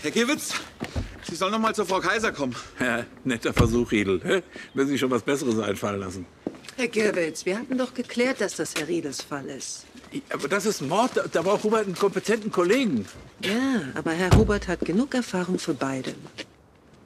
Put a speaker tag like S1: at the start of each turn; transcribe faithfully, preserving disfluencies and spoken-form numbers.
S1: Herr Giewitz, Sie sollen noch mal zur Frau Kaiser kommen.
S2: Ja, netter Versuch, Riedel. Hä? Müssen sich schon was Besseres einfallen lassen.
S3: Herr Giewitz, wir hatten doch geklärt, dass das Herr Riedels Fall ist.
S2: Aber das ist Mord. Da, da braucht Hubert einen kompetenten Kollegen.
S3: Ja, aber Herr Hubert hat genug Erfahrung für beide.